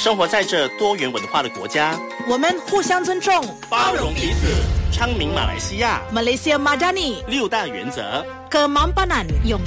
生活在这多元文化的国家， 我们互相尊重， 包容彼此，昌明马来西亚 Malaysia Madani 6大原则。 Kemampanan 永